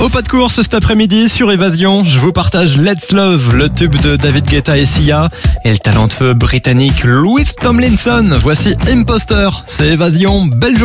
Au pas de course cet après-midi sur Évasion, je vous partage Let's Love, le tube de David Guetta et Sia, et le talentueux britannique Louis Tomlinson. Voici Imposter, c'est Évasion, belle journée.